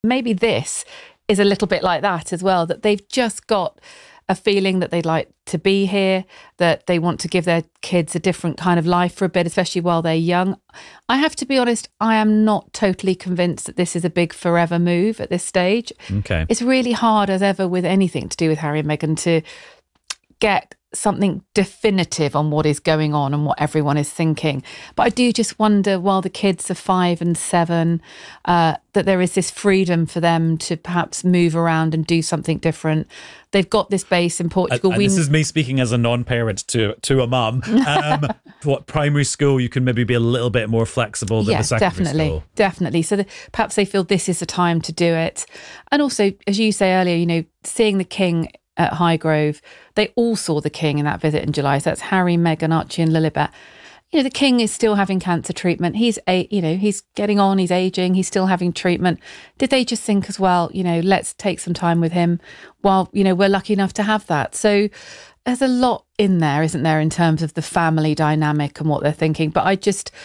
Maybe this is a little bit like that as well, that they've just got a feeling that they'd like to be here, that they want to give their kids a different kind of life for a bit, especially while they're young. I have to be honest, I am not totally convinced that this is a big forever move at this stage. Okay. It's really hard as ever with anything to do with Harry and Meghan to get something definitive on what is going on and what everyone is thinking. But I do just wonder, while the kids are 5 and 7, that there is this freedom for them to perhaps move around and do something different. They've got this base in Portugal. And this is me speaking as a non-parent to a mum. What, primary school, you can maybe be a little bit more flexible than the secondary school. Definitely. So perhaps they feel this is the time to do it. And also, as you say earlier, seeing the King at Highgrove, they all saw the King in that visit in July. So that's Harry, Meghan, Archie and Lilibet. The King is still having cancer treatment. He's getting on, he's aging, he's still having treatment. Did they just think as well, let's take some time with him while, we're lucky enough to have that. So there's a lot in there, isn't there, in terms of the family dynamic and what they're thinking. But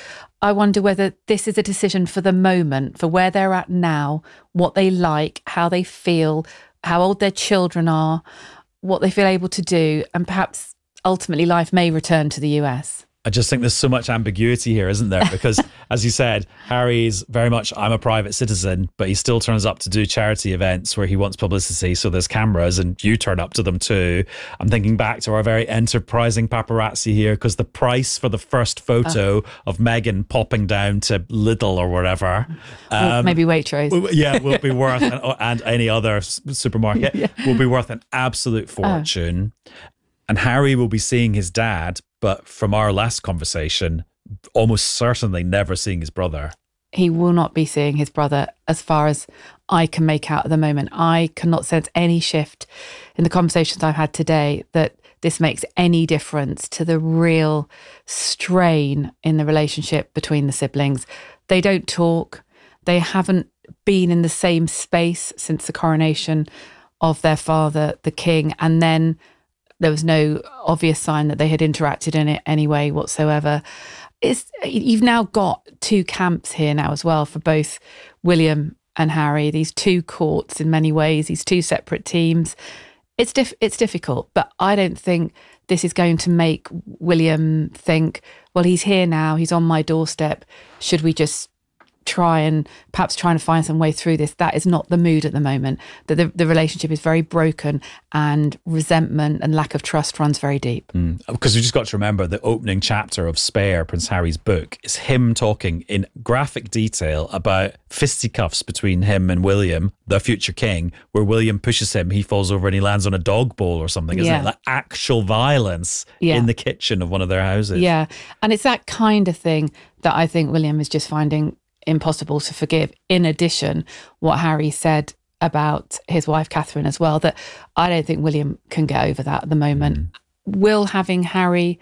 I wonder whether this is a decision for the moment, for where they're at now, what they like, how they feel, how old their children are, what they feel able to do, and perhaps ultimately life may return to the US. I just think there's so much ambiguity here, isn't there? Because, as you said, Harry's very much, I'm a private citizen, but he still turns up to do charity events where he wants publicity. So there's cameras and you turn up to them too. I'm thinking back to our very enterprising paparazzi here, because the price for the first photo of Meghan popping down to Lidl or whatever. Maybe Waitrose. Yeah, will be worth, and any other supermarket, will be worth an absolute fortune. And Harry will be seeing his dad, but from our last conversation, almost certainly never seeing his brother. He will not be seeing his brother, as far as I can make out at the moment. I cannot sense any shift in the conversations I've had today that this makes any difference to the real strain in the relationship between the siblings. They don't talk. They haven't been in the same space since the coronation of their father, the King, and then there was no obvious sign that they had interacted in it any way whatsoever. You've now got two camps here now as well for both William and Harry, these two courts in many ways, these two separate teams. It's difficult, but I don't think this is going to make William think, well, he's here now, he's on my doorstep. Should we just try and find some way through this? That is not the mood at the moment. The relationship is very broken, and resentment and lack of trust runs very deep. Because we just got to remember the opening chapter of Spare, Prince Harry's book, is him talking in graphic detail about fisticuffs between him and William, the future king, where William pushes him, he falls over and he lands on a dog bowl or something, isn't it? Like actual violence in the kitchen of one of their houses. Yeah, and it's that kind of thing that I think William is just finding impossible to forgive. In addition, what Harry said about his wife Catherine as well, that I don't think William can get over that at the moment. Will having Harry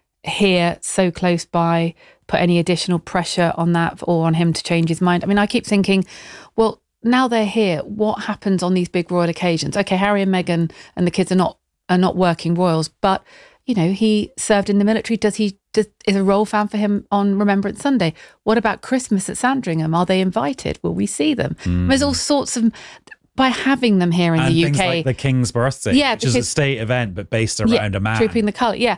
here so close by put any additional pressure on that, or on him to change his mind? I mean, I keep thinking, well, now they're here, what happens on these big royal occasions? Okay, Harry and Meghan and the kids are not working royals, but he served in the military. Is a role found for him on Remembrance Sunday? What about Christmas at Sandringham? Are they invited? Will we see them? There's all sorts of, by having them here in and the UK. Things like the King's birthday, which is a state event, but based around a man. Trooping the colour,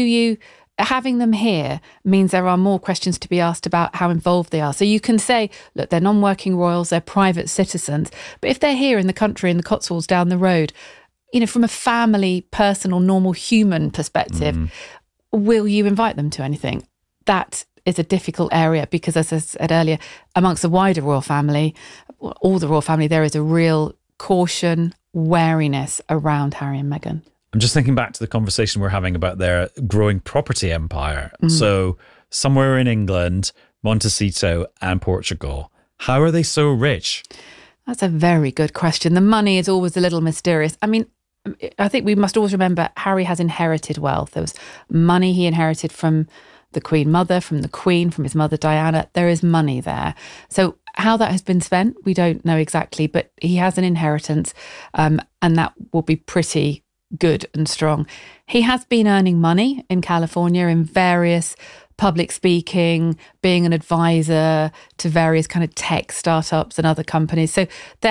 having them here means there are more questions to be asked about how involved they are. So you can say, look, they're non-working royals, they're private citizens, but if they're here in the country, in the Cotswolds down the road, from a family, personal, normal human perspective, will you invite them to anything? That is a difficult area because, as I said earlier, amongst the wider royal family, all the royal family, there is a real caution, wariness around Harry and Meghan. I'm just thinking back to the conversation we're having about their growing property empire. So somewhere in England, Montecito and Portugal, how are they so rich? That's a very good question. The money is always a little mysterious. I mean, I think we must always remember Harry has inherited wealth. There was money he inherited from the Queen Mother, from the Queen, from his mother Diana. There is money there. So how that has been spent, we don't know exactly, but he has an inheritance, and that will be pretty good and strong. He has been earning money in California in various public speaking, being an advisor to various kind of tech startups and other companies. So there